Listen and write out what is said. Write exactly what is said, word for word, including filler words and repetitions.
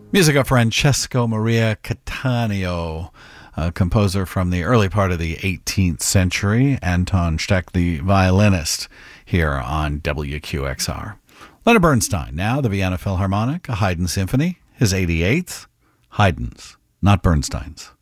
Music of Francesco Maria Cattaneo, a composer from the early part of the eighteenth century. Anton Steck, the violinist, here on W Q X R. Leonard Bernstein, now the Vienna Philharmonic, a Haydn symphony, his eighty-eighth. Haydn's, not Bernstein's.